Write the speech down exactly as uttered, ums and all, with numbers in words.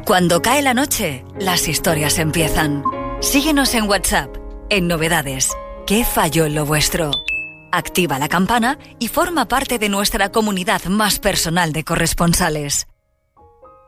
Cuando cae la noche, las historias empiezan. Síguenos en WhatsApp, en Novedades. ¿Qué falló en lo vuestro? Activa la campana y forma parte de nuestra comunidad más personal de corresponsales.